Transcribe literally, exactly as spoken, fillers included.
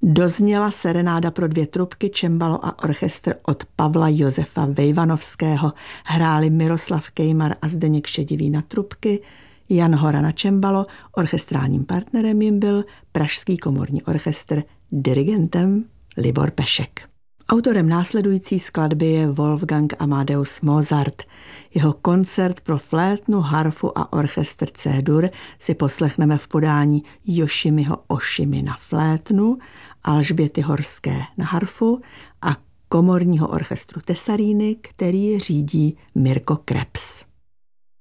Dozněla serenáda pro dvě trubky, cembalo a orchestr od Pavla Josefa Vejvanovského. Hráli Miroslav Kejmar a Zdeněk Šedivý na trubky, Jan Hora na cembalo, orchestrálním partnerem jim byl Pražský komorní orchestr, dirigentem Libor Pešek. Autorem následující skladby je Wolfgang Amadeus Mozart. Jeho koncert pro flétnu, harfu a orchestr C-dur si poslechneme v podání Yoshimiho Oshimy na flétnu, Alžběty Horské na harfu a komorního orchestru Tesaríny, který řídí Mirko Krebs.